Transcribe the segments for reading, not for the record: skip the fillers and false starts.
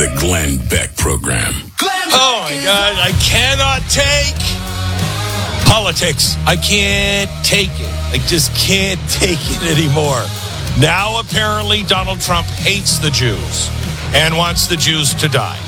The Glenn Beck Program. Oh, my God. I cannot take politics. I can't take it. I just can't take it anymore. Now, apparently, Donald Trump hates the Jews and wants the Jews to die.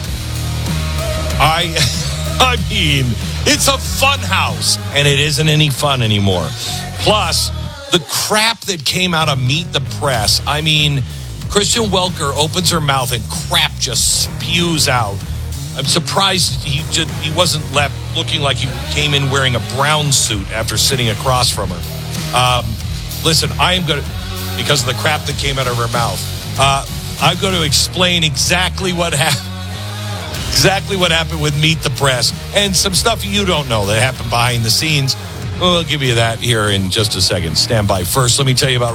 I mean, it's a fun house, and it isn't any fun anymore. Plus, the crap that came out of Meet the Press. I mean, Kristen Welker opens her mouth and crap just spews out. I'm surprised he wasn't left looking like he came in wearing a brown suit after sitting across from her. Listen, I am going to, because of the crap that came out of her mouth, I'm going to explain exactly what happened. Exactly what happened with Meet the Press and some stuff you don't know that happened behind the scenes. We'll give you that here in just a second. Stand by. First, let me tell you about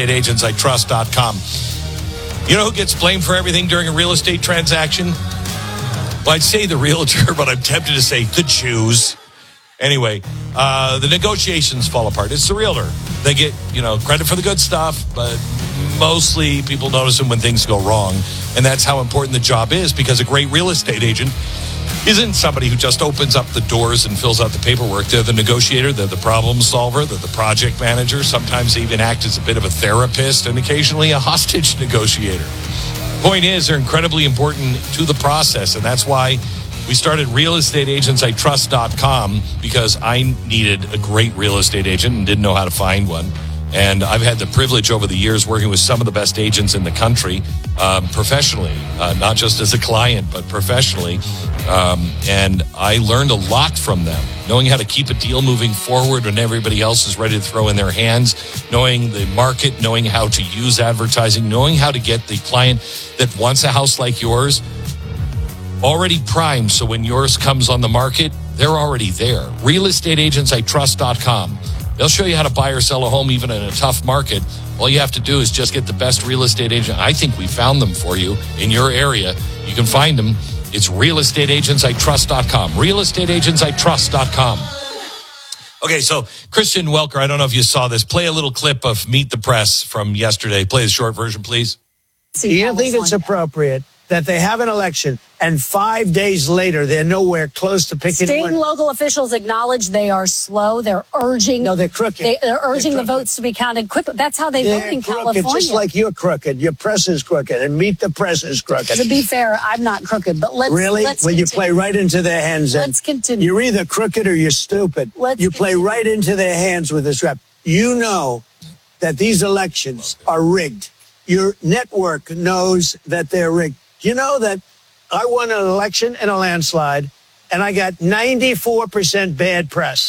realestateagentsitrust.com. You know who gets blamed for everything during a real estate transaction? Well, I'd say the realtor, but I'm tempted to say the Jews. Anyway, the negotiations fall apart. It's the realtor. They get, credit for the good stuff, but mostly people notice them when things go wrong. And that's how important the job is, because a great real estate agent isn't somebody who just opens up the doors and fills out the paperwork. They're the negotiator, they're the problem solver, they're the project manager. Sometimes they even act as a bit of a therapist and occasionally a hostage negotiator. Point is, they're incredibly important to the process, and that's why we started realestateagentsitrust.com, because I needed a great real estate agent and didn't know how to find one. And I've had the privilege over the years working with some of the best agents in the country, professionally, not just as a client, but professionally. And I learned a lot from them, knowing how to keep a deal moving forward when everybody else is ready to throw in their hands, knowing the market, knowing how to use advertising, knowing how to get the client that wants a house like yours already primed. So when yours comes on the market, they're already there. realestateagentsitrust.com. They'll show you how to buy or sell a home even in a tough market. All you have to do is just get the best real estate agent. I think we found them for you in your area. You can find them. It's realestateagentsitrust.com. realestateagentsitrust.com. Okay, so Kristen Welker, I don't know if you saw this. Play a little clip of Meet the Press from yesterday. Play the short version, please. Do you think it's appropriate that they have an election and 5 days later they're nowhere close to picking State one? and local officials acknowledge they are slow. They're urging. No, they're crooked. They're urging the votes to be counted quickly. That's how they vote in California. Just like you're crooked. Your press is crooked, and Meet the Press is crooked. To be fair, I'm not crooked, but let's really. Let's well, continue. You play right into their hands. Let's continue. You're either crooked or you're stupid. You play right into their hands with this rap. You know that these elections are rigged. Your network knows that they're rigged. You know that I won an election in a landslide, and I got 94% bad press.